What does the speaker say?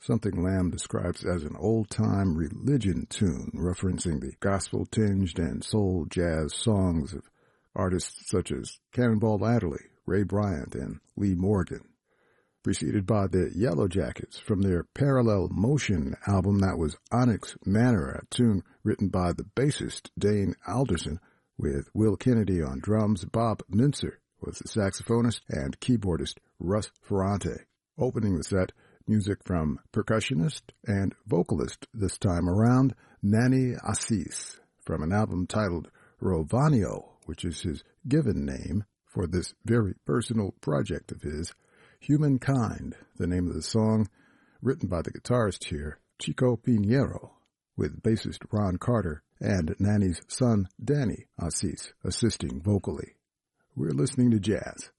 something Lamb describes as an old-time religion tune, referencing the gospel-tinged and soul jazz songs of artists such as Cannonball Adderley, Ray Bryant, and Lee Morgan. Preceded by the Yellow Jackets from their Parallel Motion album that was Onyx Manor, a tune written by the bassist Dane Alderson, with Will Kennedy on drums. Bob Mincer was the saxophonist, and keyboardist Russ Ferrante. Opening the set, music from percussionist and vocalist this time around, Nani Assis, from an album titled Rovanio, which is his given name for this very personal project of his, Humankind, the name of the song, written by the guitarist here, Chico Pinheiro, with bassist Ron Carter and Nani's son Danny Assis assisting vocally. We're listening to jazz